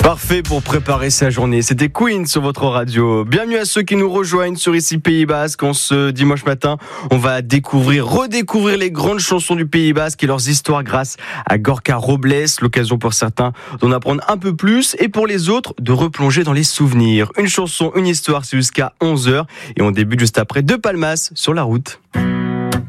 Parfait pour préparer sa journée. C'était Queen sur votre radio. Bienvenue à ceux qui nous rejoignent sur ici Pays Basque. En ce dimanche matin, on va redécouvrir les grandes chansons du Pays Basque et leurs histoires grâce à Gorka Robles. L'occasion pour certains d'en apprendre un peu plus et pour les autres de replonger dans les souvenirs. Une chanson, une histoire, c'est jusqu'à 11h et on débute juste après De Palmas sur la route.